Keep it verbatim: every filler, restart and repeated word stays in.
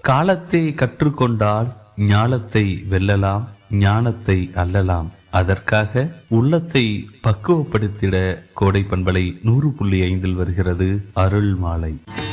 காலத்தை கற்றுக்கொண்டால் ஞாலத்தை வெல்லலாம், ஞானத்தை அல்லலாம். அதற்காக உள்ளத்தை பக்குவப்படுத்திட கோடை பண்பலை நூறு புள்ளி ஐந்தில் வருகிறது அருள் மாலை.